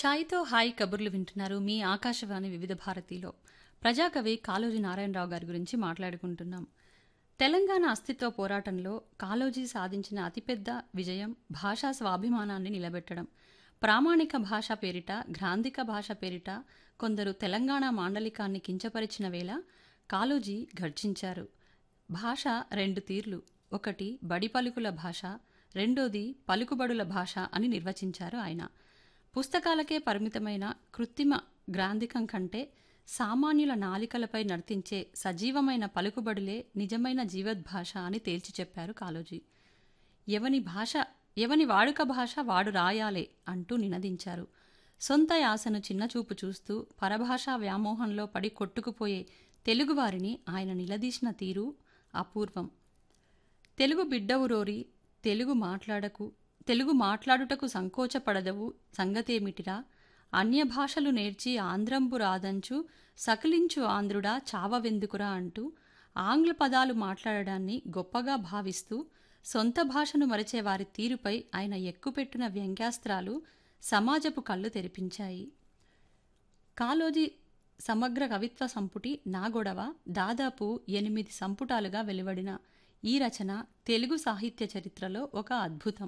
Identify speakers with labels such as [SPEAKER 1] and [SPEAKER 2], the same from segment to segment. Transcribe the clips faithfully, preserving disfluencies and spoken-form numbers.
[SPEAKER 1] ఛాయ్‌తో hi కబుర్లు వింటున్నారు మీ ఆకాశవాణి వివిధ భారతిలో. ప్రజాకవి కాళోజీ నారాయణరావు గారి గురించి మాట్లాడుకుంటున్నాం. తెలంగాణ అస్తిత్వ పోరాటంలో కాళోజీ సాధించిన అతిపెద్ద విజయం భాషా స్వాభిమానాన్ని నిలబెట్టడం. ప్రామాణిక భాష పేరిట, గ్రాంధిక భాష పేరిట కొందరు తెలంగాణ మాండలికాన్ని కించపరిచిన వేళ కాళోజీ గర్జించారు. భాష రెండు తీర్లు, ఒకటి బడి పలుకుల భాష, రెండోది పలుకుబడుల భాష అని నిర్వచించారు ఆయన. పుస్తకాలకే పరిమితమైన కృత్రిమ గ్రాంధికం కంటే సామాన్యుల నాలికలపై నర్తించే సజీవమైన పలుకుబడులే నిజమైన జీవద్భాష అని తేల్చి చెప్పారు కాళోజీ. ఎవని భాష ఎవని వాడుక భాష వాడు రాయాలే అంటూ నినదించారు. సొంత యాసను చిన్నచూపు చూస్తూ పరభాషా వ్యామోహంలో పడి కొట్టుకుపోయే తెలుగువారిని ఆయన నిలదీసిన తీరు అపూర్వం. తెలుగు బిడ్డవురోరి, తెలుగు మాట్లాడకు తెలుగు మాట్లాడుటకు సంకోచపడదవు సంగతేమిటిరా, అన్యభాషలు నేర్చి ఆంధ్రంబు రాదంచు సకిలించు ఆంధ్రుడా చావవెందుకురా అంటూ ఆంగ్ల పదాలు మాట్లాడడాన్ని గొప్పగా భావిస్తూ సొంత భాషను మరిచే వారి తీరుపై ఆయన ఎక్కుపెట్టిన వ్యంగ్యాస్త్రాలు సమాజపు కళ్ళు తెరిపించాయి. కాళోజీ సమగ్ర కవిత్వ సంపుటి నా గొడవ దాదాపు ఎనిమిది సంపుటాలుగా వెలువడిన ఈ రచన తెలుగు సాహిత్య చరిత్రలో ఒక అద్భుతం.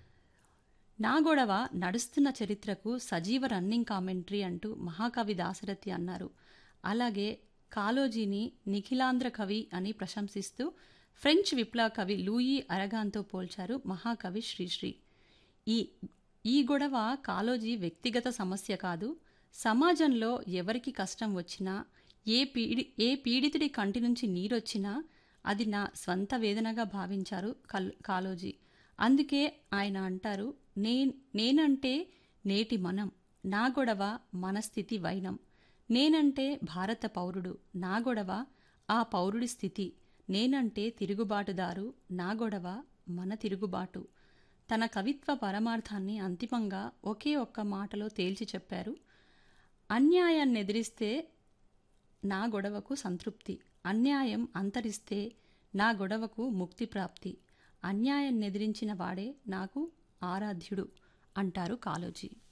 [SPEAKER 1] నా గొడవ నడుస్తున్న చరిత్రకు సజీవ రన్నింగ్ కామెంటరీ అంటూ మహాకవి దాశరథి అన్నారు. అలాగే కాళోజీని నిఖిలాంధ్ర కవి అని ప్రశంసిస్తూ ఫ్రెంచ్ విప్లవ కవి లూయి అరగాన్తో పోల్చారు మహాకవి శ్రీశ్రీ. ఈ ఈ గొడవ కాళోజీ వ్యక్తిగత సమస్య కాదు, సమాజంలో ఎవరికి కష్టం వచ్చినా, ఏ పీడి ఏ పీడితుడి కంటి నుంచి నీరొచ్చినా అది నా స్వంత వేదనగా భావించారు కల్ కాళోజీ. అందుకే ఆయన అంటారు, నే నేనంటే నేటి మనం, నా గొడవ మనస్థితి వైనం. నేనంటే భారత పౌరుడు, నా గొడవ ఆ పౌరుడి స్థితి. నేనంటే తిరుగుబాటుదారు, నా గొడవ మన తిరుగుబాటు. తన కవిత్వ పరమార్థాన్ని అంతిమంగా ఒకే ఒక్క మాటలో తేల్చి చెప్పారు. అన్యాయాన్నెదిరిస్తే నా గొడవకు సంతృప్తి, అన్యాయం అంతరిస్తే నా గొడవకు ముక్తి ప్రాప్తి. అన్యాయాన్నెదిరించిన వాడే నాకు ఆరాధ్యుడు అంటారు కాళోజీ.